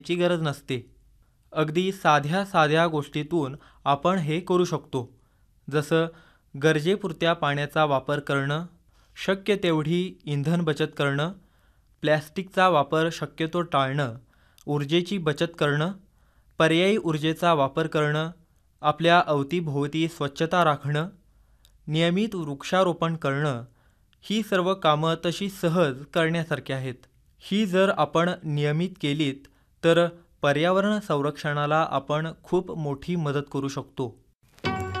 ची गरज नसते. अगदी साध्या साध्या गोष्टीतून आपण हे करू शकतो. जसं गरजेपुरत्या पाण्याचा वापर करणं, शक्य तेवढी इंधन बचत करणं, प्लॅस्टिकचा वापर शक्यतो टाळणं, ऊर्जेची बचत करणं, पर्यायी ऊर्जेचा वापर करणं, आपल्या अवतीभोवती स्वच्छता राखणं, नियमित वृक्षारोपण करणं, ही सर्व कामं तशी सहज करण्यासारखी आहेत. ही जर आपण नियमित केलीत तर पर्यावरण संरक्षणाला आपण खूप मोठी मदत करू शकतो.